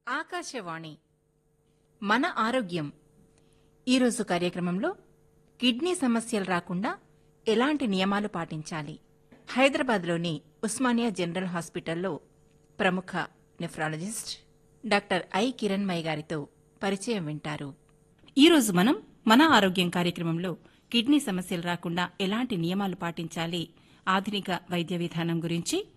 ఆకాశవాణి మన ఆరోగ్యం ఈరోజు కార్యక్రమంలో కిడ్నీ సమస్యలు రాకుండా ఎలాంటి నియమాలు పాటించాలి, హైదరాబాద్లోని ఉస్మానియా జనరల్ హాస్పిటల్లో ప్రముఖ నెఫ్రాలజిస్ట్ డాక్టర్ ఐ కిరణ్మయి గారితో పరిచయం వింటారు. ఈరోజు మనం మన ఆరోగ్యం కార్యక్రమంలో కిడ్నీ సమస్యలు రాకుండా ఎలాంటి నియమాలు పాటించాలి, ఆధునిక వైద్య విధానం గురించి